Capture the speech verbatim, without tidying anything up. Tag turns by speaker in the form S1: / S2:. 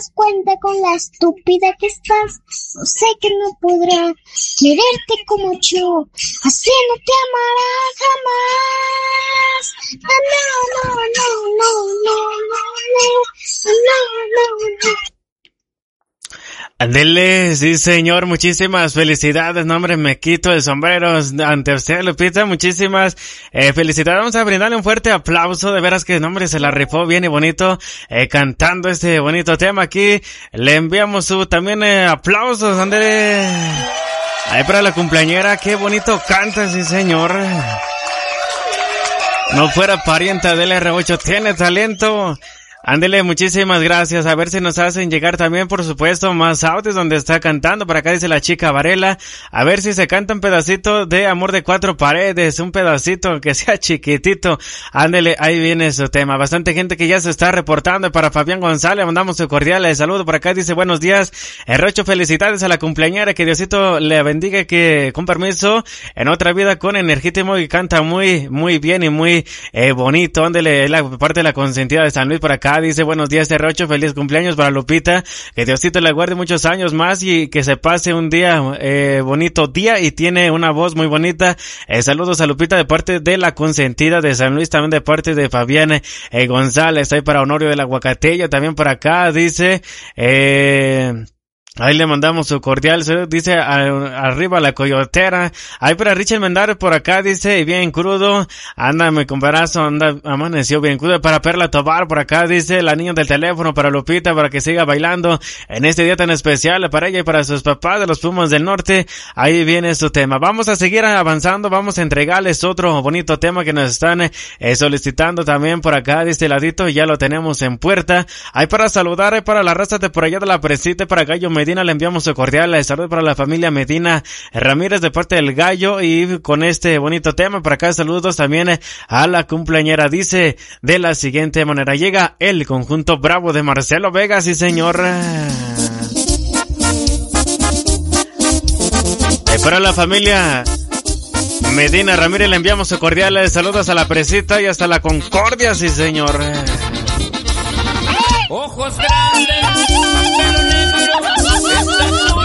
S1: das cuenta con la estúpida que estás. No sé que no podrá quererte como yo, así no te amará jamás. Ah, no, no, no, no, no, no, no, no, no, no.
S2: Andele, sí señor, muchísimas felicidades, no hombre, me quito el sombrero ante usted, Lupita, muchísimas eh, felicidades, vamos a brindarle un fuerte aplauso, de veras que, no hombre, se la rifó bien y bonito, eh, cantando este bonito tema aquí, le enviamos su también eh, aplausos, Andele, ahí para la cumpleañera, qué bonito canta, sí señor, no fuera parienta del R ocho, tiene talento. Ándele, muchísimas gracias. A ver si nos hacen llegar también, por supuesto, más audios donde está cantando. Por acá dice la chica Varela. A ver si se canta un pedacito de Amor de Cuatro Paredes. Un pedacito que sea chiquitito. Ándele, ahí viene su tema. Bastante gente que ya se está reportando. Para Fabián González, mandamos su cordial saludo. Por acá dice, buenos días. Rocho, felicidades a la cumpleañera. Que Diosito le bendiga, que con permiso, en otra vida con energísimo y canta muy, muy bien y muy eh, bonito. Ándele, la parte de la consentida de San Luis por acá. Dice, buenos días, R ocho, feliz cumpleaños para Lupita, que Diosito le guarde muchos años más y que se pase un día, eh, bonito día, y tiene una voz muy bonita. Eh, saludos a Lupita de parte de la consentida de San Luis, también de parte de Fabián eh, González, ahí para Honorio del Aguacateyo, también por acá, dice, eh... ahí le mandamos su cordial, dice, a, arriba la coyotera. Ahí para Richard Mendares por acá, dice, bien crudo, anda, mi comparazo, anda, amaneció bien crudo. Para Perla Tobar por acá, dice, la niña del teléfono para Lupita, para que siga bailando en este día tan especial para ella y para sus papás de los Pumas del Norte. Ahí viene su tema. Vamos a seguir avanzando, vamos a entregarles otro bonito tema que nos están eh, solicitando también por acá, de este ladito, ya lo tenemos en puerta. Ahí para saludar, eh, para la raza de por allá de la Presita, para Gallo Medina, le enviamos su cordial salud para la familia Medina Ramírez de parte del Gallo, y con este bonito tema para acá saludos también a la cumpleañera. Dice de la siguiente manera, llega el conjunto Bravo de Marcelo Vega, sí señor. Y para la familia Medina Ramírez le enviamos su cordial saludos a la Presita y hasta la Concordia, sí señor.
S3: Ojos grandes, pero negros.